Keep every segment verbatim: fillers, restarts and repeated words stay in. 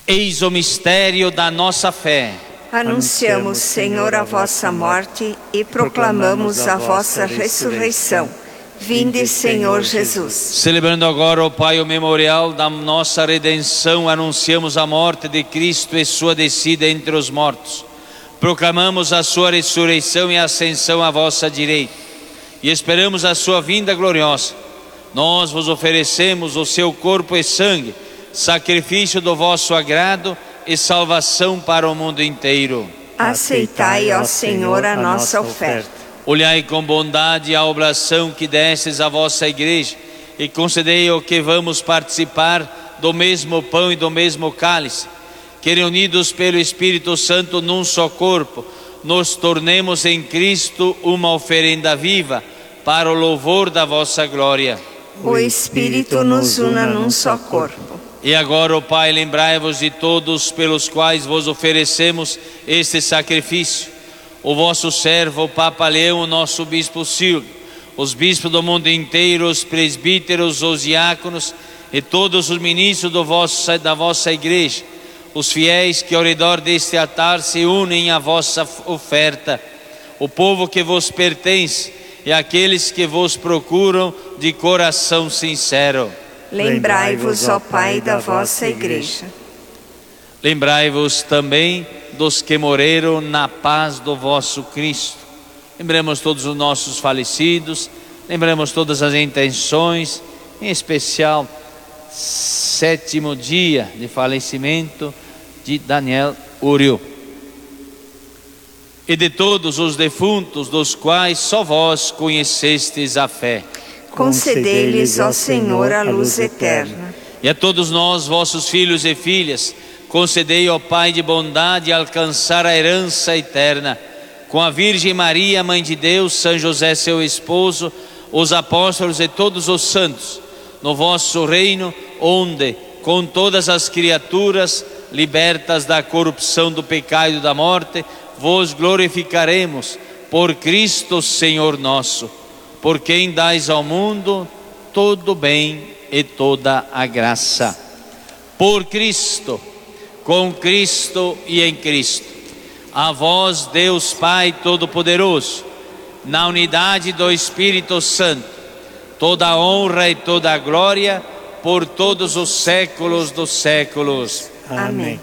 Eis o mistério da nossa fé. Anunciamos, Senhor, a vossa morte e proclamamos a vossa ressurreição. Vinde, Senhor Jesus. Celebrando agora, ó Pai, o memorial da nossa redenção, anunciamos a morte de Cristo e sua descida entre os mortos. Proclamamos a sua ressurreição e ascensão à vossa direita. E esperamos a sua vinda gloriosa. Nós vos oferecemos o seu corpo e sangue, sacrifício do vosso agrado e salvação para o mundo inteiro. Aceitai, ó Senhor, a nossa oferta. Olhai com bondade a oblação que destes à vossa igreja e concedei o que vamos participar do mesmo pão e do mesmo cálice, que reunidos pelo Espírito Santo num só corpo, nos tornemos em Cristo uma oferenda viva para o louvor da vossa glória. O Espírito nos una num só corpo. E agora, ó Pai, lembrai-vos de todos pelos quais vos oferecemos este sacrifício. O vosso servo, o Papa Leão, o nosso Bispo Silvio, os bispos do mundo inteiro, os presbíteros, os diáconos e todos os ministros do vosso, da vossa igreja, os fiéis que ao redor deste altar se unem à vossa oferta, o povo que vos pertence e aqueles que vos procuram de coração sincero. Lembrai-vos, ó Pai, da vossa igreja. Lembrai-vos também dos que morreram na paz do vosso Cristo. Lembramos todos os nossos falecidos, lembramos todas as intenções, em especial, sétimo dia de falecimento de Daniel Uriu. E de todos os defuntos, dos quais só vós conhecestes a fé. Concedei-lhes, ó Senhor, a luz eterna. E a todos nós, vossos filhos e filhas, concedei, ó Pai de bondade, alcançar a herança eterna. Com a Virgem Maria, Mãe de Deus, São José, seu esposo, os apóstolos e todos os santos, no vosso reino, onde, com todas as criaturas, libertas da corrupção do pecado e da morte, vos glorificaremos por Cristo, Senhor nosso. Por quem dais ao mundo todo o bem e toda a graça. Por Cristo, com Cristo e em Cristo. A vós, Deus Pai Todo-Poderoso, na unidade do Espírito Santo, toda a honra e toda a glória por todos os séculos dos séculos. Amém.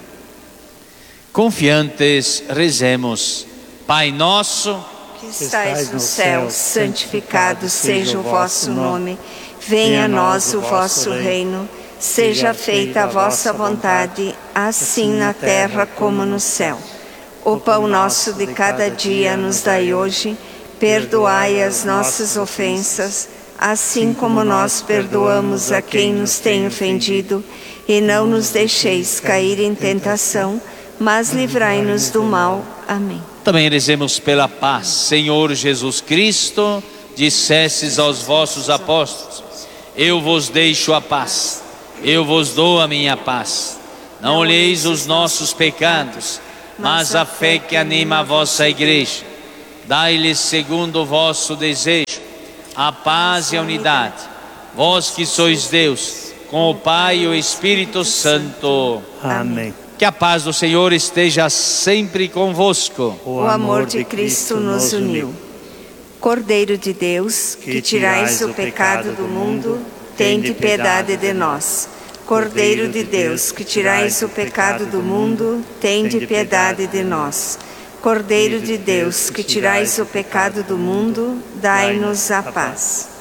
Confiantes, rezemos. Pai nosso, que estais no céu, santificado seja o vosso nome. Venha a nós o vosso reino. Seja feita a vossa vontade, assim na terra como no céu. O pão nosso de cada dia nos dai hoje. Perdoai as nossas ofensas, assim como nós perdoamos a quem nos tem ofendido. E não nos deixeis cair em tentação, mas livrai-nos do mal. Amém. Também rezemos pela paz. Senhor Jesus Cristo, dissestes aos vossos apóstolos: eu vos deixo a paz, eu vos dou a minha paz. Não olheis os nossos pecados, mas a fé que anima a vossa igreja. Dai-lhes segundo o vosso desejo a paz e a unidade. Vós que sois Deus, com o Pai e o Espírito Santo. Amém. Que a paz do Senhor esteja sempre convosco. O amor de Cristo nos uniu. Cordeiro de Deus, que tirais o pecado do mundo, tende piedade de nós. Cordeiro de Deus, que tirais o pecado do mundo, tende piedade de nós. Cordeiro de Deus, que tirais o pecado do mundo, dai-nos a paz.